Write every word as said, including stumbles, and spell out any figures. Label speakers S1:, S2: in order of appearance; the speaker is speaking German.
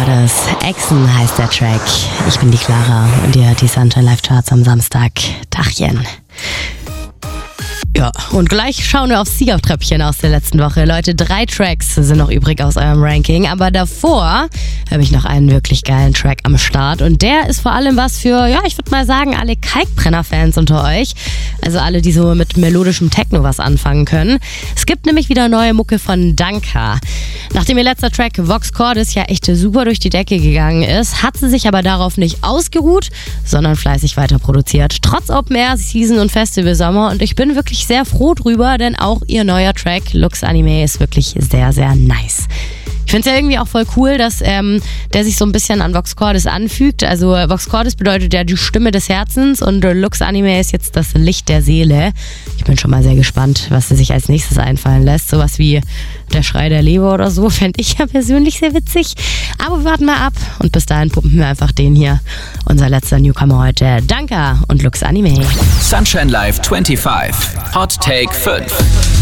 S1: Cordes. Echsen heißt der Track. Ich bin die Clara und ihr hört die Sunshine Live Charts am Samstag. Tachchen. Ja, und gleich schauen wir aufs Siegertreppchen aus der letzten Woche. Leute, drei Tracks sind noch übrig aus eurem Ranking, aber davor habe ich noch einen wirklich geilen Track am Start und der ist vor allem was für, ja, ich würde mal sagen, alle Kalkbrenner-Fans unter euch. Also alle, die so mit melodischem Techno was anfangen können. Es gibt nämlich wieder neue Mucke von Danka. Nachdem ihr letzter Track Vox Cordes ja echt super durch die Decke gegangen ist, hat sie sich aber darauf nicht ausgeruht, sondern fleißig weiter produziert. Trotz Open Air, Season und Festival Sommer und ich bin wirklich sehr froh drüber, denn auch ihr neuer Track Lux Anime ist wirklich sehr, sehr nice. Ich finde es ja irgendwie auch voll cool, dass ähm, der sich so ein bisschen an Vox Cordes anfügt. Also Vox Cordes bedeutet ja die Stimme des Herzens und Lux Anime ist jetzt das Licht der Seele. Ich bin schon mal sehr gespannt, was sie sich als nächstes einfallen lässt. Sowas wie der Schrei der Leber oder so fände ich ja persönlich sehr witzig. Aber wir warten mal ab und bis dahin pumpen wir einfach den hier. Unser letzter Newcomer heute, Danka und Lux Anime.
S2: Sunshine Live fünfundzwanzig. Hot Take fünf.